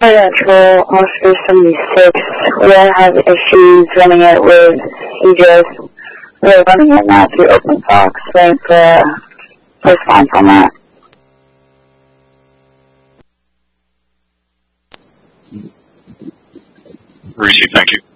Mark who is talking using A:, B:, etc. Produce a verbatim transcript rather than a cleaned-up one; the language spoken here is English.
A: Patrol Officer seventy-six, we have issues running it with egress. We're running it now through OpenFox, waiting for a response on that.
B: Receive, thank you.